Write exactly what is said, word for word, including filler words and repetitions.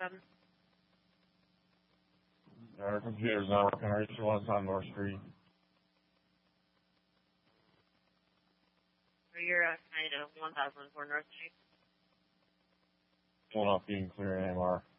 seven. Our computer's not working. Our issue was on North Street. So you're at one thousand four North Street. Still not being clear anymore.